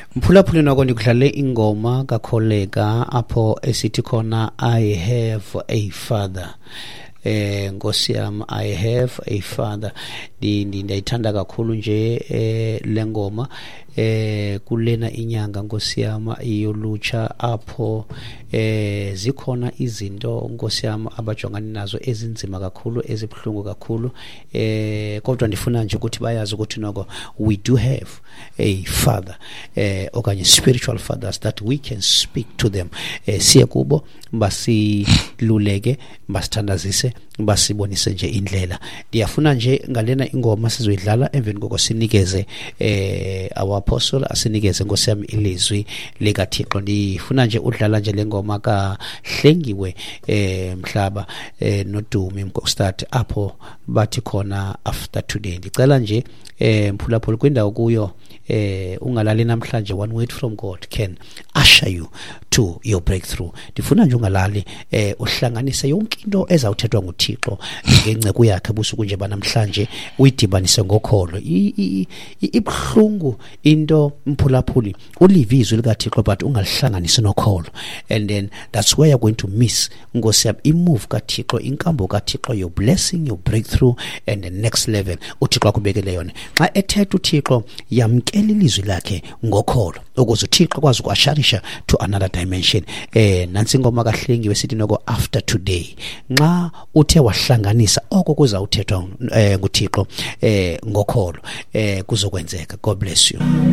Mphulaphuli noko ndikudlale ingoma kakholeka apho esithi khona I have a father. Nkosi yami, I have a father. Ndiyayithanda kakhulu nje lengoma kulena inyanga Nkosi yami iyolutsha apho zikhona izinto Nkosi yami abajongana nazo ezinzima kakhulu, ezibhlungu kakhulu, kodwa ndifuna nje ukuthi bayazi ukuthi noko we do have a father, okanye spiritual fathers that we can speak to them. Siye kubo basiluleke, basithandazise, basibonise nje indlela. Ndiyafuna nje ngalena ingoma sizoyidlala emveni koko sinikeze our apostle asinikeze Nkosi yami ilizwi likaThixo. Ndifuna nje udlala nje lengoma kaHlengiwe Mhlaba noDumi Mkokstad apho bathi khona after today. Ndicela nje mphulaphuli kwindawo kuyo ungalali namhlanje. One word from God can usher you to your breakthrough. Ndifuna nje ungalali uhlanganise yonke into ezawuthethwa nguThixo ngenceko yakhe busuku nje banamhlanje, uyidibanise ngokholo. Ibhlungu into mphulaphuli ulive izwi likaThixo but ungalihlanganisi nokholo, and then that's where you're going to miss Nkosi yami imove kaThixo, inkambo kaThixo, your blessing, your breakthrough and the next level uThixo akubekele yona. Xa ethetha uThixo yamkela ilizwi lakhe ngokholo ukuze uThixo akwazi ukuasharisha to another dimension. Nansi ingoma kaHlengiwe sithi noko after today. Nxa uthe wahlanganisa oko kuzawuthethwa nguThixo ngokholo kuzokwenzeka. God bless you.